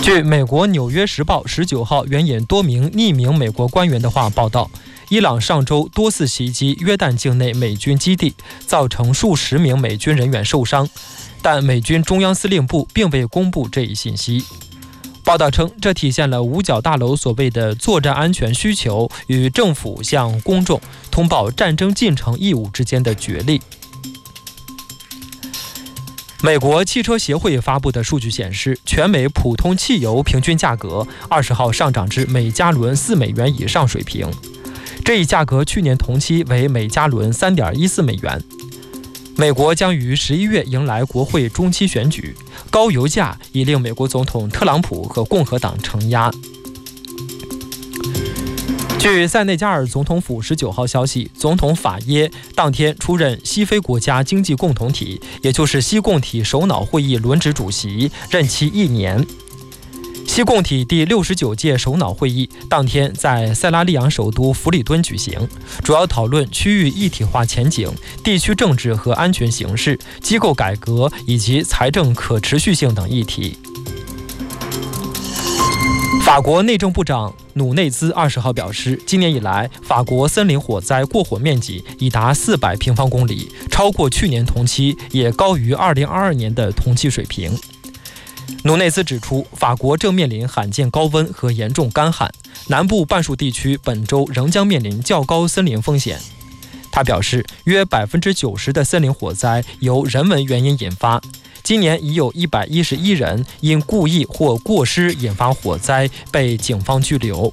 据美国《纽约时报》19号援引多名匿名美国官员的话报道，伊朗上周多次袭击约旦境内美军基地，造成数十名美军人员受伤，但美军中央司令部并未公布这一信息。报道称，这体现了五角大楼所谓的作战安全需求与政府向公众通报战争进程义务之间的角力。美国汽车协会发布的数据显示，全美普通汽油平均价格20号上涨至每加仑4美元以上水平，这一价格去年同期为每加仑3.14美元。美国将于11月迎来国会中期选举，高油价已令美国总统特朗普和共和党承压。据塞内加尔总统府19号消息，总统法耶当天出任西非国家经济共同体，也就是西共体首脑会议轮值主席，任期1年。西共体第69届首脑会议当天在塞拉利昂首都弗里敦举行，主要讨论区域一体化前景、地区政治和安全形势、机构改革以及财政可持续性等议题。法国内政部长努内兹20号表示，今年以来，法国森林火灾过火面积已达400平方公里，超过去年同期，也高于2022年的同期水平。努内兹指出，法国正面临罕见高温和严重干旱，南部半数地区本周仍将面临较高森林风险。他表示，约90%的森林火灾由人为原因引发，今年已有111人因故意或过失引发火灾被警方拘留。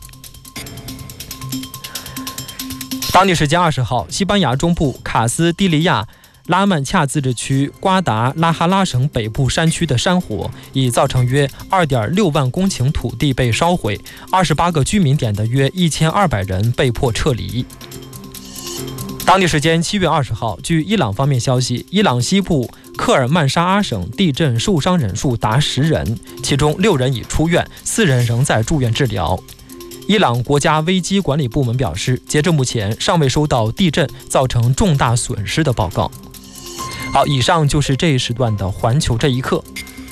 当地时间20号，西班牙中部卡斯蒂利亚拉曼恰自治区瓜达拉哈拉省北部山区的山火已造成约 2.6 万公顷土地被烧毁，28个居民点的约1200人被迫撤离。当地时间7月20号，据伊朗方面消息，伊朗西部克尔曼沙阿省地震受伤人数达10人，其中6人已出院，4人仍在住院治疗。伊朗国家危机管理部门表示，截至目前尚未收到地震造成重大损失的报告。好，以上就是这一时段的环球这一刻。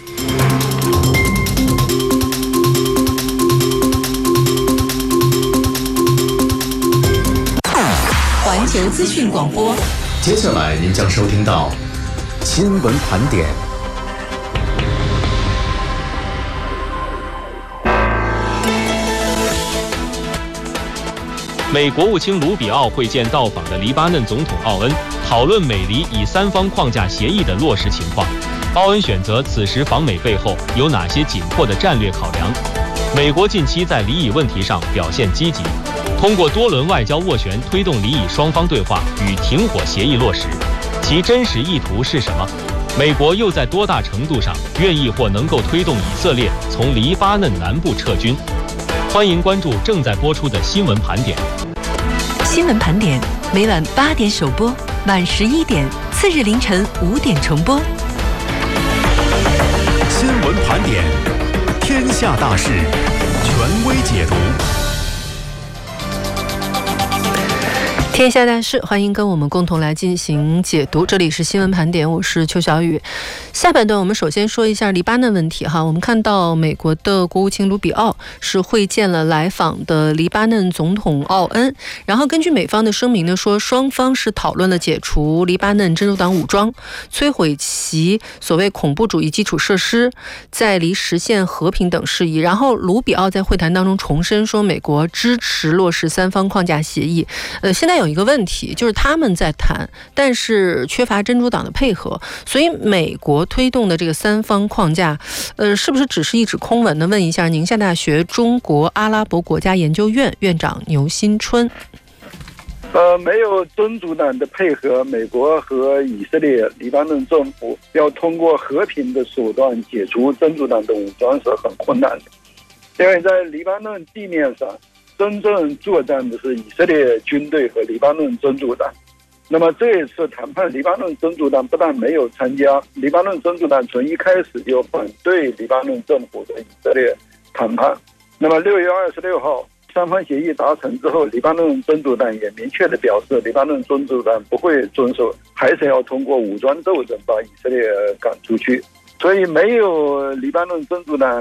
环球资讯广播， 接下来您将收听到新闻盘点。 美国务卿卢比奥会见到访的黎巴嫩总统奥恩，讨论美黎以3方框架协议的落实情况。奥恩选择此时访美背后有哪些紧迫的战略考量？美国近期在黎以问题上表现积极，通过多轮外交斡旋推动黎以双方对话与停火协议落实，其真实意图是什么？美国又在多大程度上愿意或能够推动以色列从黎巴嫩南部撤军？欢迎关注正在播出的新闻盘点。 新闻盘点每晚8点首播，晚11点，次日凌晨5点重播。 新闻盘点，天下大事，权威解读。 天下大事，欢迎跟我们共同来进行解读。这里是新闻盘点，我是邱小雨。下半段我们首先说一下黎巴嫩问题哈。我们看到美国的国务卿卢比奥是会见了来访的黎巴嫩总统奥恩，然后根据美方的声明呢说，双方是讨论了解除黎巴嫩真主党武装、摧毁其所谓恐怖主义基础设施、在黎实现和平等事宜。然后卢比奥在会谈当中重申说，美国支持落实3方框架协议。现在有一个问题，就是他们在谈，但是缺乏真主党的配合，所以美国推动的这个3方框架，是不是只是一纸空文呢？问一下宁夏大学中国阿拉伯国家研究院院长牛新春。 没有真主党的配合，美国和以色列、黎巴嫩政府要通过和平的手段解除真主党的武装是很困难的，因为在黎巴嫩地面上真正作战的是以色列军队和黎巴嫩真主党。那么这一次谈判，黎巴嫩真主党不但没有参加，黎巴嫩真主党从一开始就反对黎巴嫩政府和以色列谈判。那么6月26号3方协议达成之后，黎巴嫩真主党也明确地表示，黎巴嫩真主党不会遵守，还是要通过武装斗争把以色列赶出去。所以没有黎巴嫩真主党